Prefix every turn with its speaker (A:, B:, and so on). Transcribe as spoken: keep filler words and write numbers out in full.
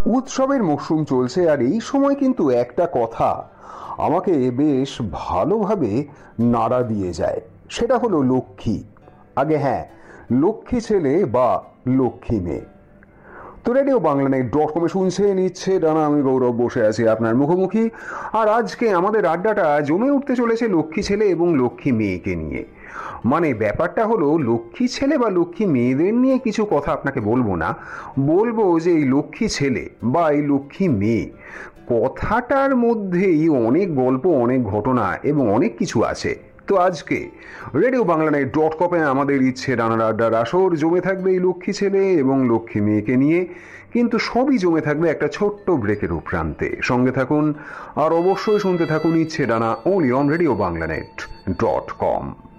A: উৎসবের মরশুম চলছে, আর এই সময় কিন্তু একটা কথা আমাকে বেশ ভালোভাবে নাড়া দিয়ে যায়, সেটা হলো লক্ষ্মী। আগে হ্যাঁ, লক্ষ্মী ছেলে বা লক্ষ্মী মেয়ে। তো রেডিও বাংলা নেট ডট কমে শুনছে নিচ্ছে ডানা, আমি গৌরব বসে আছি আপনার মুখোমুখি। আর আজকে আমাদের আড্ডাটা জমে উঠতে চলেছে লক্ষ্মী ছেলে এবং লক্ষ্মী মেয়েকে নিয়ে। মানে ব্যাপারটা হলো, লক্ষ্মী ছেলে বা লক্ষ্মী মেয়েদের নিয়ে কিছু কথা আপনাকে বলবো না, বলবো যে এই লক্ষ্মী ছেলে বা এই লক্ষ্মী মেয়ে কথাটার মধ্যেই অনেক গল্প, অনেক ঘটনা এবং অনেক কিছু আছে। তো আজকে রেডিও বাংলা নেট ডট কমে আমাদের ইচ্ছে ডানার আড্ডার আসর জমে থাকবে এই লক্ষ্মী ছেলে এবং লক্ষ্মী মেয়েকে নিয়ে, কিন্তু সবই জমে থাকবে একটা ছোট্ট ব্রেকের উপরান্তে। সঙ্গে থাকুন আর অবশ্যই শুনতে থাকুন ইচ্ছে ডানা, only on radio Bangla net dot com.